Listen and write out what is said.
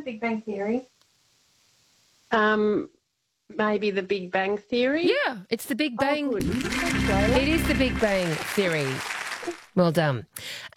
The Big Bang Theory. Maybe The Big Bang Theory? Yeah, it's The Big Bang. Oh, good. Thanks, Lola. It is The Big Bang Theory. Well done.